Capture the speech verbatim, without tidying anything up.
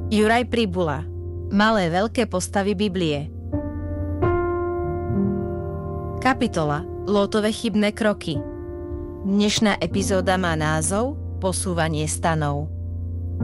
Juraj Pribula. Malé veľké postavy Biblie. Kapitola Lótove chybné kroky. Dnešná epizóda má názov Posúvanie stanov.